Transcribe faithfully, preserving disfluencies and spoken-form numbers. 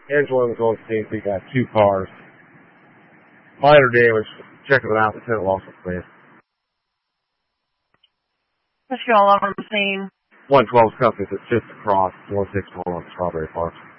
Angela was on the scene, we got two cars. Minor damage. Checking it out. Lieutenant Lawson, please. Let's go all over the scene. one twelve Compass, it's just across one six one on Strawberry Park.